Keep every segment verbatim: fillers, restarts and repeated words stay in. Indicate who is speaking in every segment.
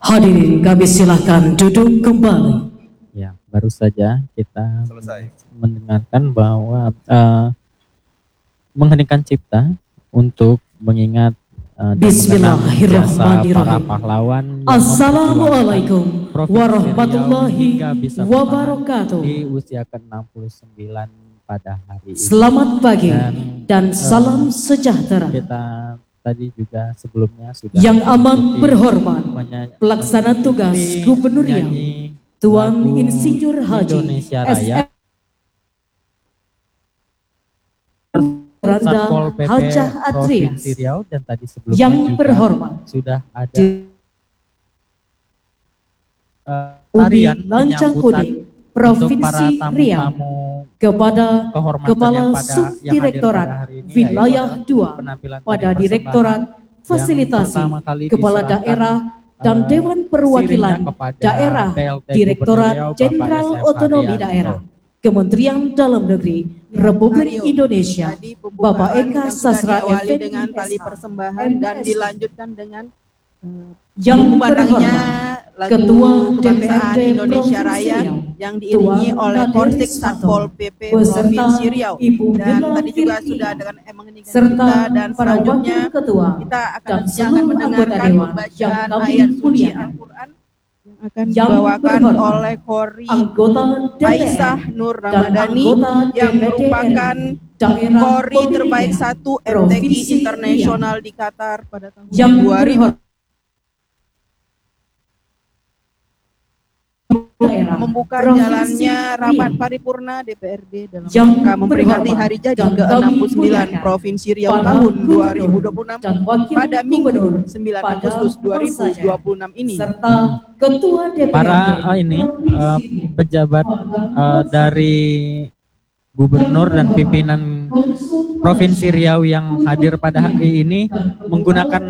Speaker 1: Hadirin kami silahkan duduk kembali.
Speaker 2: Ya, baru saja kita
Speaker 3: Selesai.
Speaker 2: mendengarkan bahwa uh, mengheningkan cipta untuk mengingat uh, dan mengenang jasa para pahlawan.
Speaker 1: Assalamualaikum warahmatullahi wabarakatuh.
Speaker 2: Di usia ke enam puluh sembilan pada hari ini.
Speaker 1: Selamat pagi dan,
Speaker 2: dan
Speaker 1: salam
Speaker 2: uh,
Speaker 1: sejahtera.
Speaker 2: Kita tadi juga sebelumnya sudah
Speaker 1: yang aman berhormat pelaksana tugas Gubernur Riau Tuan Insinyur Haji S M Randa Hajah Adrias
Speaker 2: Riau, dan tadi sebelumnya
Speaker 1: yang
Speaker 2: juga
Speaker 1: berhormat
Speaker 2: sudah ada uh, tarian
Speaker 1: Lancang Kuning Provinsi Riau kepada Kepala Subdirektorat Wilayah dua pada Direktorat Fasilitasi Kepala Daerah dan Dewan Perwakilan Daerah Direktorat Jenderal Otonomi Daerah Kementerian Dalam Negeri Republik Indonesia Bapak Eka Sastra
Speaker 4: Effendi dengan tali persembahan dan dilanjutkan dengan
Speaker 1: yang berhormat Ketua D P R D
Speaker 4: Indonesia Raya yang diiringi oleh Korsik Satpol P P Provinsi Riau, dan tadi juga sudah dengan mengeningkan
Speaker 1: serta
Speaker 4: dan
Speaker 1: para
Speaker 4: selanjutnya
Speaker 1: wakil ketua
Speaker 4: kita akan
Speaker 1: dan
Speaker 4: akan
Speaker 1: seluruh anggota
Speaker 4: mendengarkan
Speaker 1: dewan
Speaker 4: pembacaan
Speaker 1: yang kami
Speaker 4: ayat suci
Speaker 1: muliakan.
Speaker 4: Al-Quran yang akan
Speaker 1: Yang
Speaker 4: dibawakan
Speaker 1: berhormat
Speaker 4: oleh Kori
Speaker 1: anggota D P R
Speaker 4: Aisyah Nur
Speaker 1: dan
Speaker 4: Ramadhani
Speaker 1: anggota
Speaker 4: yang
Speaker 1: D P R
Speaker 4: merupakan
Speaker 1: daerah
Speaker 4: Kori terbaik
Speaker 1: pemilihan
Speaker 4: satu M T G
Speaker 1: Provinsi
Speaker 4: Internasional di Qatar pada tahun
Speaker 1: yang
Speaker 4: dua ribu.
Speaker 1: berhormat daerah
Speaker 4: Membuka
Speaker 1: Provinsi
Speaker 4: jalannya rapat
Speaker 1: Riau
Speaker 4: paripurna D P R D dalam
Speaker 1: yang
Speaker 4: rangka memperingati
Speaker 1: berhormat
Speaker 4: hari jadi
Speaker 1: dan
Speaker 4: ke
Speaker 1: kami
Speaker 4: enam puluh sembilan
Speaker 1: muliakan
Speaker 4: Provinsi Riau
Speaker 1: para
Speaker 4: tahun
Speaker 1: gubernur
Speaker 4: dua ribu dua puluh enam
Speaker 1: dan wakil
Speaker 4: pada Minggu
Speaker 1: gubernur
Speaker 4: sembilan
Speaker 1: pada
Speaker 4: Agustus dua ribu dua puluh enam ini.
Speaker 1: serta Ketua D P R D
Speaker 2: para uh, ini uh, pejabat uh, dari gubernur dan pimpinan Provinsi Riau yang hadir pada hari ini menggunakan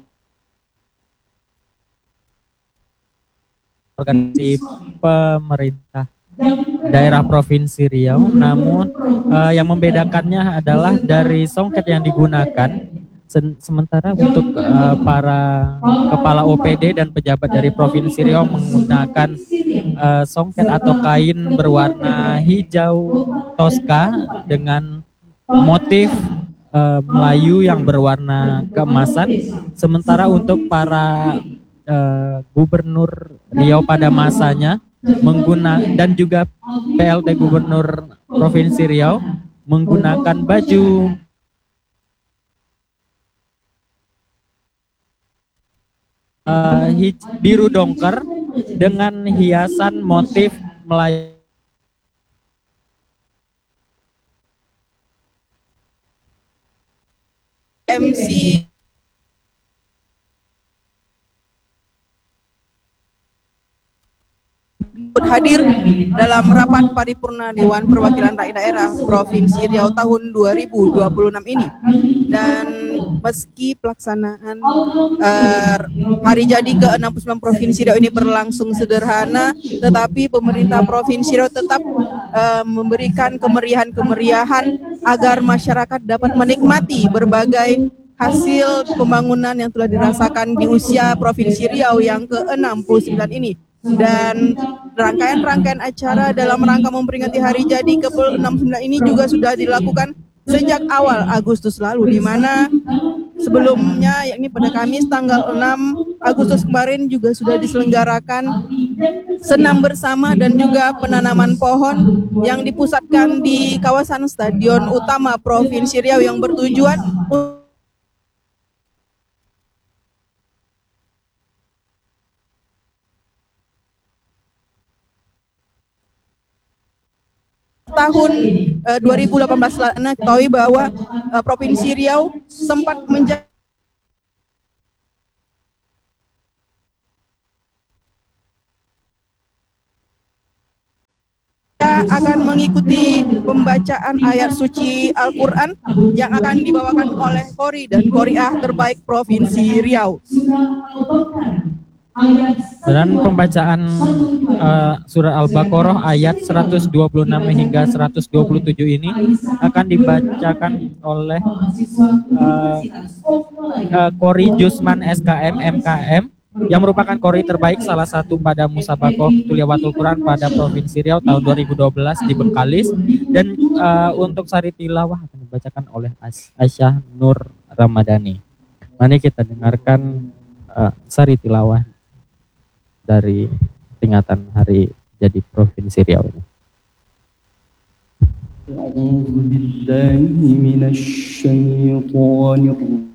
Speaker 2: organisasi pemerintah daerah Provinsi Riau, namun uh, yang membedakannya adalah dari songket yang digunakan. Sementara untuk uh, para kepala O P D dan pejabat dari Provinsi Riau menggunakan uh, songket atau kain berwarna hijau toska dengan motif uh, Melayu yang berwarna keemasan. Sementara untuk para uh, gubernur Riau pada masanya menggunakan dan juga P L T Gubernur Provinsi Riau menggunakan baju Uh, biru dongker dengan hiasan motif Melayu.
Speaker 4: M C hadir dalam rapat paripurna Dewan Perwakilan Rakyat Daerah Provinsi Riau tahun dua ribu dua puluh enam ini. Dan meski pelaksanaan uh, hari jadi ke enam puluh sembilan Provinsi Riau ini berlangsung sederhana, tetapi pemerintah Provinsi Riau tetap uh, memberikan kemeriahan-kemeriahan agar masyarakat dapat menikmati berbagai hasil pembangunan yang telah dirasakan di usia Provinsi Riau yang ke enam puluh sembilan ini. Dan rangkaian-rangkaian acara dalam rangka memperingati hari jadi ke enam puluh sembilan ini juga sudah dilakukan sejak awal Agustus lalu, di mana sebelumnya yakni pada Kamis tanggal enam Agustus kemarin juga sudah diselenggarakan senam bersama dan juga penanaman pohon yang dipusatkan di kawasan Stadion Utama Provinsi Riau yang bertujuan tahun uh, dua ribu delapan belas lalu ketahui bahwa uh, Provinsi Riau sempat menjadi akan mengikuti pembacaan ayat suci Al-Quran yang akan dibawakan oleh Kori dan Koriah terbaik Provinsi Riau.
Speaker 2: Dan pembacaan uh, surah Al-Baqarah ayat seratus dua puluh enam hingga seratus dua puluh tujuh ini akan dibacakan oleh uh, uh, Kori Jusman S K M M K M yang merupakan kori terbaik salah satu pada Musabakoh Tilawatul Quran pada Provinsi Riau tahun dua ribu dua belas di Bengkalis. Dan uh, untuk sari tilawah akan dibacakan oleh Aisyah Nur Ramadhani. Mari kita dengarkan uh, sari tilawah dari peringatan hari jadi Provinsi Riau ini.
Speaker 3: أعوذ بالله من الشيطان الرجيم